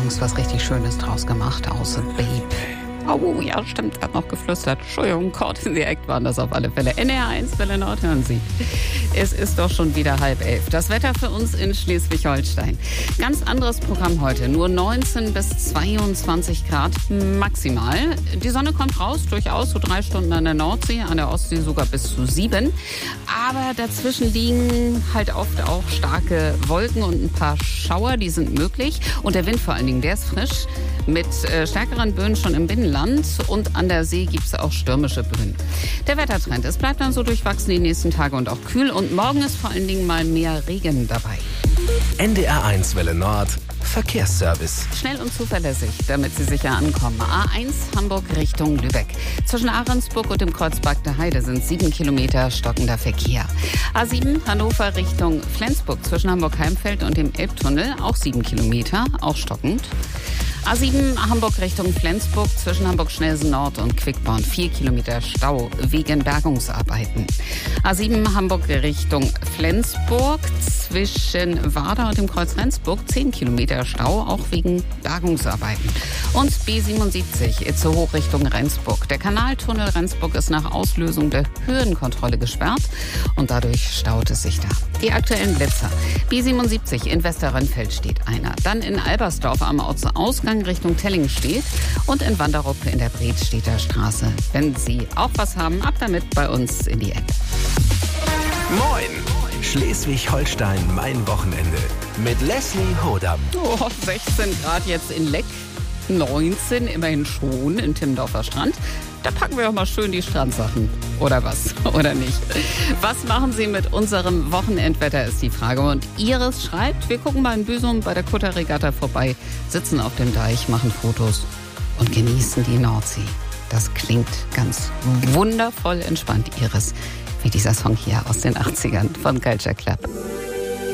morgens was richtig Schönes draus gemacht aus Babe. Oh ja, stimmt, er hat noch geflüstert. Entschuldigung, Caught in the Act waren das auf alle Fälle. NDR1 Welle Nord, hören Sie. Es ist doch schon wieder 10:30. Das Wetter für uns in Schleswig-Holstein. Ganz anderes Programm heute. Nur 19 bis 22 Grad maximal. Die Sonne kommt raus, durchaus so 3 Stunden an der Nordsee, an der Ostsee sogar bis zu 7. Aber dazwischen liegen halt oft auch starke Wolken und ein paar Schauer, die sind möglich. Und der Wind vor allen Dingen, der ist frisch. Mit stärkeren Böen schon im Binnenland und an der See gibt es auch stürmische Böen. Der Wettertrend, es bleibt dann so durchwachsen die nächsten Tage und auch kühl. Und morgen ist vor allen Dingen mal mehr Regen dabei. NDR1 Welle Nord, Verkehrsservice. Schnell und zuverlässig, damit Sie sicher ankommen. A1 Hamburg Richtung Lübeck. Zwischen Ahrensburg und dem Kreuz Bagde Heide sind 7 Kilometer stockender Verkehr. A7 Hannover Richtung Flensburg. Zwischen Hamburg-Heimfeld und dem Elbtunnel auch 7 Kilometer, auch stockend. A7 Hamburg Richtung Flensburg, zwischen Hamburg-Schnellsen Nord und Quickborn 4 Kilometer Stau wegen Bergungsarbeiten. A7 Hamburg Richtung Flensburg, zwischen Warda und dem Kreuz Rendsburg 10 Kilometer Stau, auch wegen Bergungsarbeiten. Und B77 Itzehoe Richtung Rendsburg. Der Kanaltunnel Rendsburg ist nach Auslösung der Höhenkontrolle gesperrt und dadurch staut es sich da. Die aktuellen Blitzer. B77 in Westerrönfeld steht einer. Dann in Albersdorf am Ortsausgang Richtung Telling steht und in Wanderup in der Bredstedter Straße. Wenn Sie auch was haben, ab damit bei uns in die App. Moin! Schleswig-Holstein, mein Wochenende. Mit Leslie Hodam. 16 Grad jetzt in Leck, 19 immerhin schon in Timmendorfer Strand. Da packen wir doch mal schön die Strandsachen. Oder was? Oder nicht? Was machen Sie mit unserem Wochenendwetter, ist die Frage. Und Iris schreibt, wir gucken mal in Büsum bei der Kutterregatta vorbei, sitzen auf dem Deich, machen Fotos und genießen die Nordsee. Das klingt ganz wundervoll entspannt, Iris. Wie dieser Song hier aus den 80ern von Culture Club.